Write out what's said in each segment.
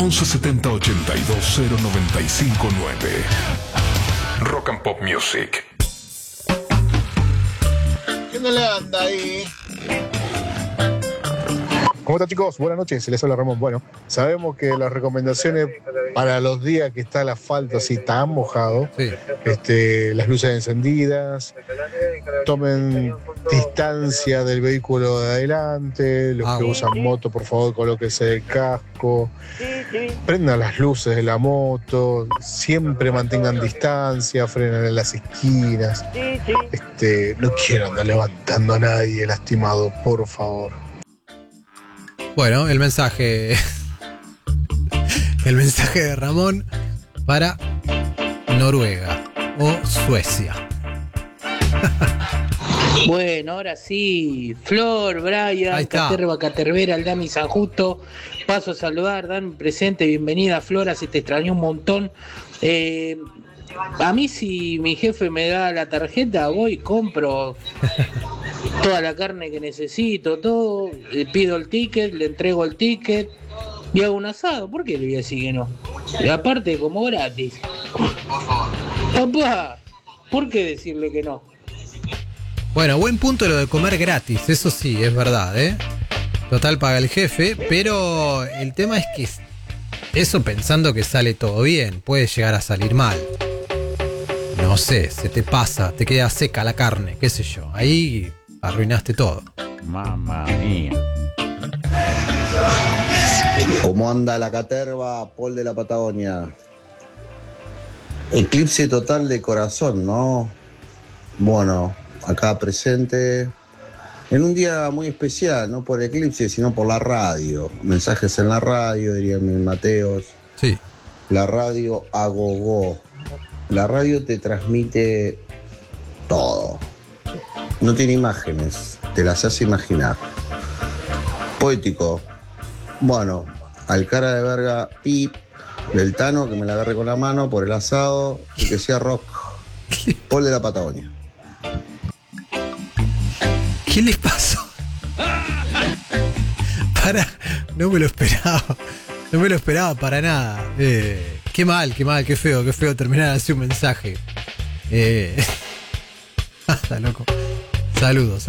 1170 82 0959. Rock and Pop Music. ¿Qué no le anda ahí? ¿Cómo están, chicos? Buenas noches, se les habla Ramón. Bueno, sabemos que las recomendaciones para los días que está el asfalto así tan mojado, Sí. las luces encendidas, tomen distancia del vehículo de adelante, los que usan moto, por favor, colóquense el casco, prendan las luces de la moto, siempre mantengan distancia, frenen en las esquinas. No quiero andar levantando a nadie lastimado, por favor. Bueno, el mensaje de Ramón para Noruega o Suecia. Bueno, ahora sí, Flor, Brian, Caterva, Catervera, el Dami San Justo, paso a saludar, dan presente, bienvenida Flora, se te extrañó un montón. A mí si mi jefe me da la tarjeta, voy, compro toda la carne que necesito, todo, pido el ticket, le entrego el ticket y hago un asado. ¿Por qué le voy a decir que no? Y aparte, como gratis. Papá, ¿por qué decirle que no? Bueno, buen punto lo de comer gratis, eso sí, es verdad, ¿eh? Total paga el jefe, pero el tema es que eso pensando que sale todo bien, puede llegar a salir mal. No sé, se te pasa, te queda seca la carne, qué sé yo. Ahí arruinaste todo. Mamma mía. ¿Cómo anda la Caterva, Paul de la Patagonia? Eclipse total de corazón, ¿no? Bueno, acá presente en un día muy especial, no por eclipse, sino por la radio. Mensajes en la radio, dirían mis Mateos. Sí. La radio a gogó. La radio te transmite todo. No tiene imágenes, te las hace imaginar. Poético. Bueno, al cara de verga pip del Tano, que me la agarre con la mano por el asado y que sea rock. Paul de la Patagonia. ¿Qué les pasó? No me lo esperaba. No me lo esperaba para nada. Qué mal, qué feo terminar así un mensaje. Está loco. Saludos.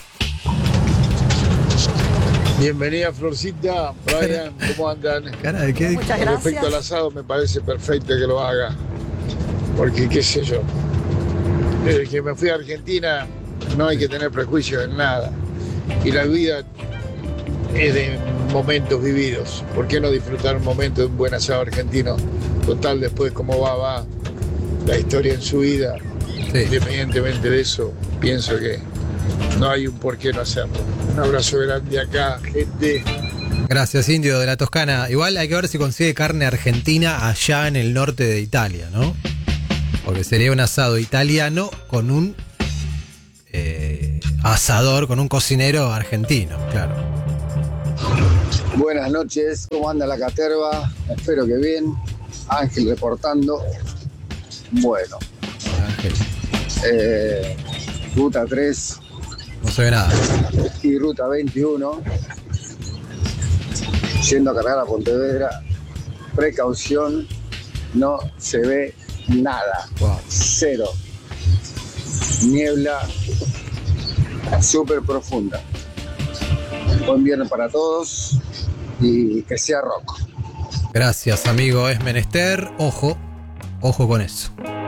Bienvenida Florcita, Brian, ¿cómo andan? Cara, ¿de qué? Muchas gracias. Respecto al asado me parece perfecto que lo haga, porque qué sé yo, desde que me fui a Argentina no hay que tener prejuicios en nada, y la vida es de momentos vividos. ¿Por qué no disfrutar un momento de un buen asado argentino? Total, después cómo va la historia en su vida. Sí. Independientemente de eso, pienso que no hay un por qué no hacerlo. Un abrazo grande acá, gente. Gracias, Indio de la Toscana. Igual hay que ver si consigue carne argentina allá en el norte de Italia, ¿no? Porque sería un asado italiano con un asador, con un cocinero argentino, claro. Buenas noches, ¿cómo anda la Caterva? Espero que bien. Ángel reportando. Bueno. Ángel. Ruta 3. No se ve nada. Y ruta 21. Yendo a cargar a Pontevedra. Precaución. No se ve nada. Wow. Cero. Niebla súper profunda. Buen viernes para todos y que sea rock. Gracias, amigo. Es menester. Ojo con eso.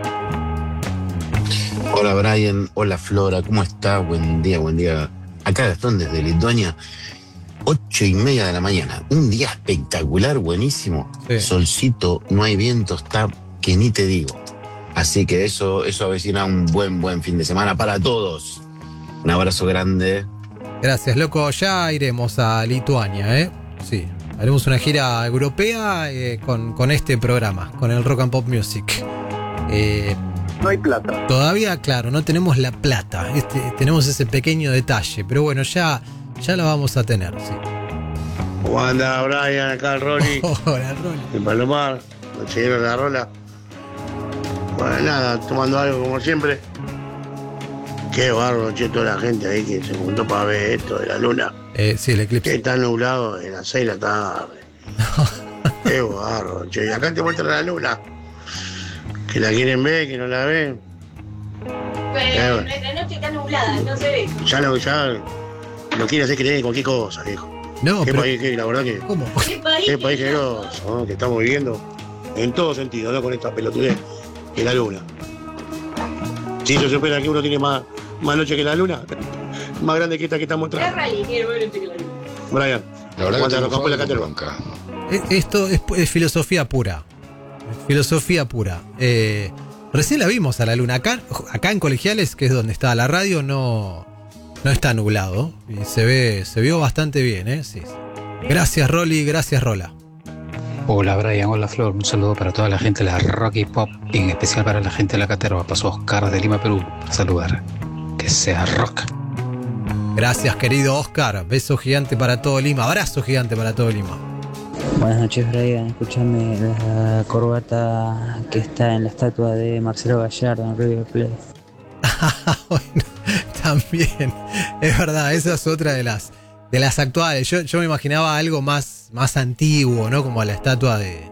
Hola Brian, hola Flora, ¿cómo está? Buen día. Acá Gastón desde Lituania, 8:30 de la mañana. Un día espectacular, buenísimo. Sí. Solcito, no hay viento, está que ni te digo. Así que eso avecina un buen fin de semana para todos. Un abrazo grande. Gracias, loco. Ya iremos a Lituania, ¿eh? Sí. Haremos una gira europea con este programa, con el Rock and Pop Music. No hay plata. Todavía, claro, no tenemos la plata. Tenemos ese pequeño detalle. Pero bueno, ya la vamos a tener, sí. ¿Cómo anda Brian? Acá el Ronnie. Hola, Ronnie. El Palomar, los chilenos de la Rola. Bueno, nada, tomando algo como siempre. Qué bárbaro, che, toda la gente ahí que se juntó para ver esto de la luna. Sí, el eclipse. Que está nublado en las 6 de la tarde. Qué barro, che. Acá te muestran la luna. Que la quieren ver, que no la ven. Pero nuestra noche está nublada, no se ve. Ya lo quiere hacer creer en cualquier cosa, viejo. No, ¿Qué pero... país que, la verdad que... ¿Cómo? ¿Qué país generoso, ¿no? Que estamos viviendo en todo sentido, ¿no? Con esta pelotudez de la luna. Si eso se espera que uno tiene más noche que la luna, más grande que esta que está mostrando. Brian, la verdad que rompe la caterva. Esto es filosofía pura. Filosofía pura. Recién la vimos a la luna. Acá en Colegiales, que es donde está la radio, no está nublado. Y se vio bastante bien, ¿eh? Sí. Gracias, Rolly. Gracias, Rola. Hola, Brian. Hola, Flor. Un saludo para toda la gente de la Rock y Pop. Y en especial para la gente de la Caterva. Pasó Oscar de Lima, Perú. A saludar. Que sea rock. Gracias, querido Oscar. Beso gigante para todo Lima. Abrazo gigante para todo Lima. Buenas noches, Brian. Escúchame la corbata que está en la estatua de Marcelo Gallardo en River Plate. Bueno, también. Es verdad, esa es otra de las actuales. Yo me imaginaba algo más antiguo, ¿no? Como la estatua de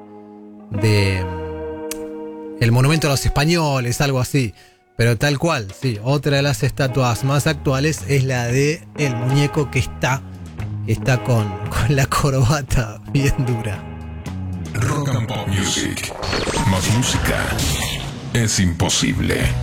el monumento a los españoles, algo así. Pero tal cual, sí. Otra de las estatuas más actuales es la de el muñeco que está con la corbata bien dura. Rock and Pop Music. Más música es imposible.